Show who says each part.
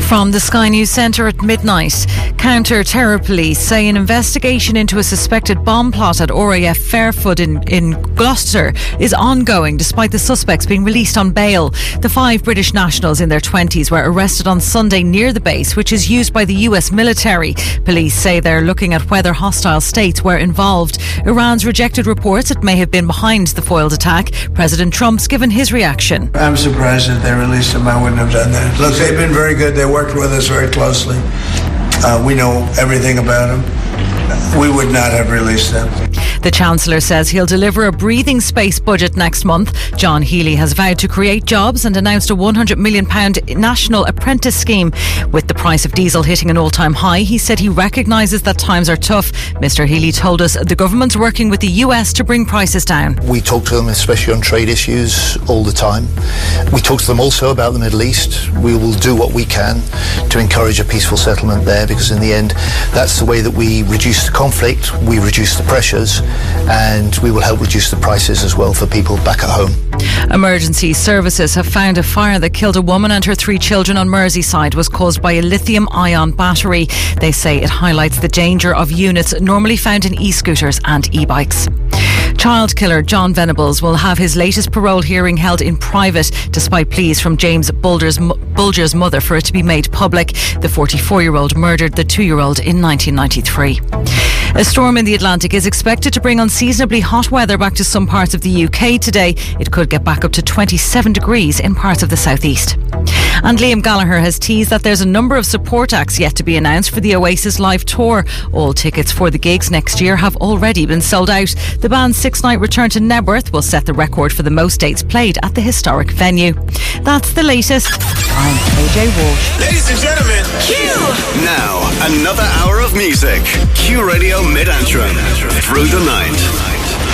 Speaker 1: From the Sky News Centre at midnight, counter-terror police say an investigation into a suspected bomb plot at RAF Fairfoot in Gloucester is ongoing despite the suspects being released on bail. The 5 British nationals in their 20s were arrested on Sunday near the base, which is used by the US military. Police say they're looking at whether hostile states were involved. Iran's rejected reports it may have been behind the foiled attack. President Trump's given his reaction.
Speaker 2: I'm surprised that they released him. I wouldn't have done that. Look, they've been very good. They worked with us very closely. We know everything about them. We would not have released them.
Speaker 1: The Chancellor says he'll deliver a breathing space budget next month. John Healey has vowed to create jobs and announced a £100 million national apprentice scheme. With the price of diesel hitting an all-time high, he said he recognises that times are tough. Mr Healey told us the government's working with the US to bring prices down.
Speaker 3: We talk to them, especially on trade issues, all the time. We talk to them also about the Middle East. We will do what we can to encourage a peaceful settlement there, because in the end, that's the way that we reduce the conflict, we reduce the pressures, and we will help reduce the prices as well for people back at home.
Speaker 1: Emergency services have found a fire that killed a woman and her 3 children on Merseyside was caused by a lithium-ion battery. They say it highlights the danger of units normally found in e-scooters and e-bikes. Child killer John Venables will have his latest parole hearing held in private despite pleas from James Bulger's mother for it to be made public. The 44-year-old murdered the 2-year-old in 1993. A storm in the Atlantic is expected to bring unseasonably hot weather back to some parts of the UK today. It could get back up to 27 degrees in parts of the southeast. And Liam Gallagher has teased that there's a number of support acts yet to be announced for the Oasis live tour. All tickets for the gigs next year have already been sold out. The band's 6-night return to Nebworth will set the record for the most dates played at the historic venue. That's the latest. I'm KJ Walsh.
Speaker 4: Ladies and gentlemen, Q! Now, another hour of music. Q Radio Mid-Antrim. Through the night.